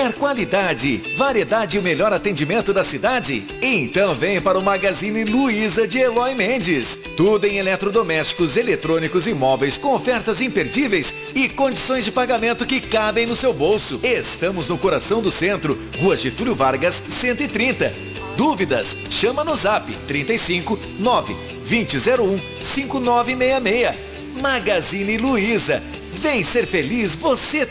Quer qualidade, variedade e o melhor atendimento da cidade? Então vem para o Magazine Luiza de Eloy Mendes. Tudo em eletrodomésticos, eletrônicos e móveis com ofertas imperdíveis e condições de pagamento que cabem no seu bolso. Estamos no coração do centro, Rua Getúlio Vargas, 130. Dúvidas? Chama no Zap 35 9 2001 5966. Magazine Luiza. Vem ser feliz você